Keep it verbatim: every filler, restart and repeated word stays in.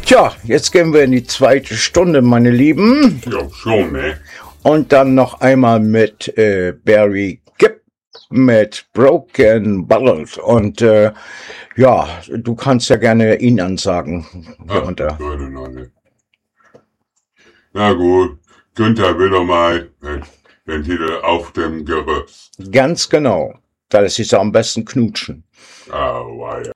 Tja, jetzt gehen wir in die zweite Stunde, meine Lieben. Ja, schon, ne? Und dann noch einmal mit äh, Barry Gibb mit Broken Bottles. Und äh, ja, du kannst ja gerne ihn ansagen. Ach, Unter. würde noch nicht. Na gut, Günther will doch mal den, den Titel Auf dem Gerüst. Ganz genau. Da lässt sich so am besten knutschen. Ah, wow.